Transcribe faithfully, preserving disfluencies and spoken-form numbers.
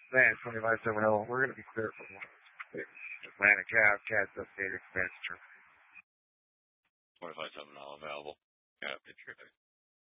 Man, twenty-five seven zero. We're going to be clear for one. Atlanta Cav, Cats update expenditure. twenty-five seven all available. Yeah, picture.